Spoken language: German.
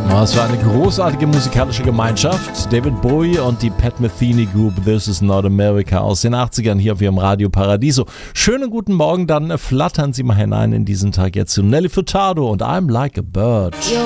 Das war eine großartige musikalische Gemeinschaft. David Bowie und die Pat Metheny Group, This is Not America aus den 80ern hier auf ihrem Radio Paradiso. Schönen guten Morgen, dann flattern Sie mal hinein in diesen Tag jetzt zu Nelly Furtado und I'm Like a Bird.